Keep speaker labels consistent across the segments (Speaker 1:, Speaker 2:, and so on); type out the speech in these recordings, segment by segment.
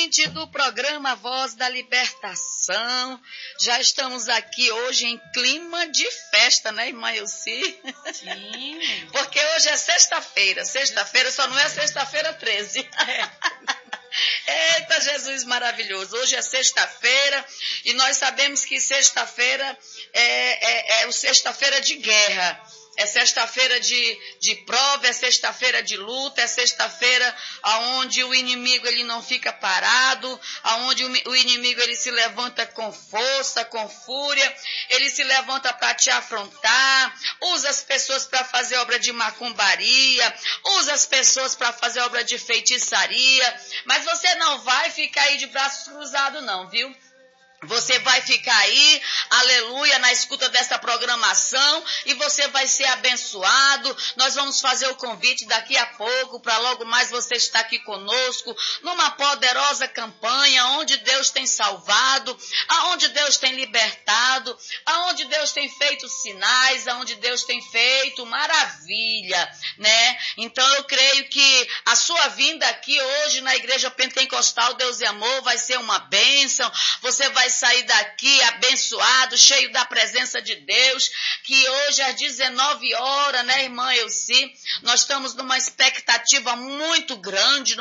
Speaker 1: ouvinte do programa Voz da Libertação. Já estamos aqui hoje em clima de festa, né, irmã Elci?
Speaker 2: Sim.
Speaker 1: Porque hoje é sexta-feira. Sexta-feira só não é sexta-feira 13. Eita, Jesus maravilhoso. Hoje é sexta-feira e nós sabemos que sexta-feira é sexta-feira de guerra. É sexta-feira de prova, é sexta-feira de luta, é sexta-feira onde o inimigo ele não fica parado, onde o inimigo ele se levanta com força, com fúria, ele se levanta para te afrontar, usa as pessoas para fazer obra de macumbaria, usa as pessoas para fazer obra de feitiçaria, mas você não vai ficar aí de braços cruzados não, viu? Você vai ficar aí, aleluia, na escuta dessa programação e você vai ser abençoado. Nós vamos fazer o convite daqui a pouco para logo mais você estar aqui conosco numa poderosa campanha onde Deus tem salvado, aonde Deus tem libertado, aonde Deus tem feito sinais, aonde Deus tem feito maravilha, né? Então eu creio que a sua vinda aqui hoje na Igreja Pentecostal Deus e Amor vai ser uma bênção. Você vai sair daqui abençoado, cheio da presença de Deus, que hoje às 19 horas, né, irmã Elci, nós estamos numa expectativa muito grande,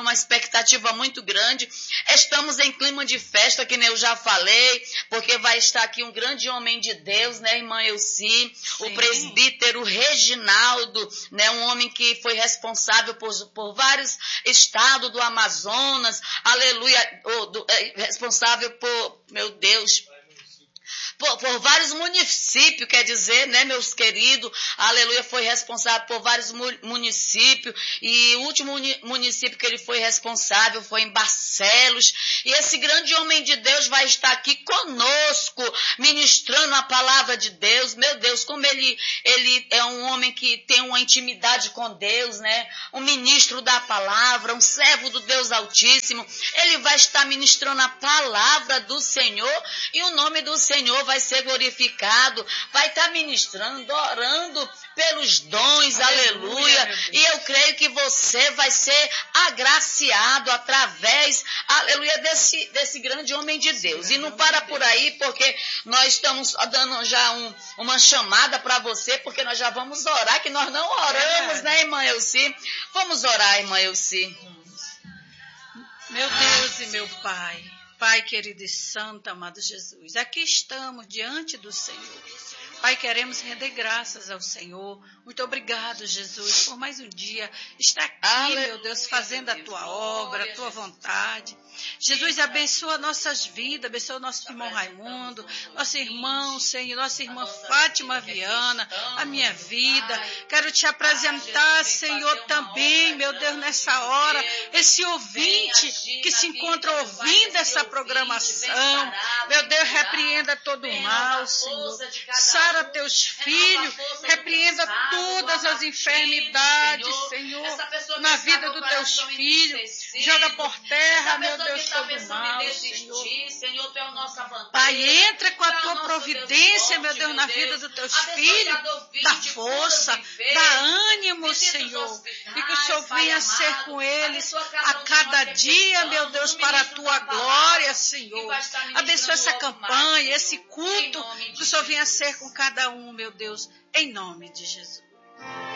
Speaker 1: estamos em clima de festa, que nem eu já falei, porque vai estar aqui um grande homem de Deus, né, irmã Elci, o presbítero Reginaldo, né, um homem que foi responsável por vários estados do Amazonas, aleluia, responsável por, meu Deus, por vários municípios, quer dizer, né, meus queridos, aleluia, foi responsável por vários municípios, e o último município que ele foi responsável foi em Barcelos, e esse grande homem de Deus vai estar aqui conosco, ministrando a palavra de Deus. Meu Deus, como ele é um homem que tem uma intimidade com Deus, né, um ministro da palavra, um servo do Deus Altíssimo, ele vai estar ministrando a palavra do Senhor, e o nome do Senhor vai ser glorificado, vai estar ministrando, orando pelos dons, aleluia, e eu creio que você vai ser agraciado através, aleluia, desse grande homem de Deus. E não para por aí, porque nós estamos dando já uma chamada para você, porque nós já vamos orar, que nós não oramos, né, irmã Elci? Vamos orar, irmã Elci.
Speaker 2: Meu Deus e meu Pai, Pai querido e santo, amado Jesus, aqui estamos diante do Senhor. Pai, queremos render graças ao Senhor. Muito obrigado, Jesus, por mais um dia estar aqui, meu Deus, fazendo a Tua obra, a Tua vontade. Jesus, abençoa nossas vidas, abençoa nosso irmão Raimundo, nosso irmão, Senhor, nossa irmã Fátima Viana, a minha vida. Quero te apresentar, Senhor, também, meu Deus, nessa hora, esse ouvinte que se encontra ouvindo essa programação. Meu Deus, repreenda todo o mal, Senhor. Sara teus filhos, repreenda todas as enfermidades, Senhor, na vida dos teus filhos. Joga por terra, meu Deus, todo o mal, Senhor. Pai, entra com a tua providência, meu Deus, na vida dos teus filhos. Dá força, dá ânimo, Senhor. E que o Senhor venha ser com eles a cada dia, meu Deus, para a tua glória, Senhor. Abençoa essa campanha, esse culto, que o Senhor venha ser com cada um, meu Deus, em nome de Jesus.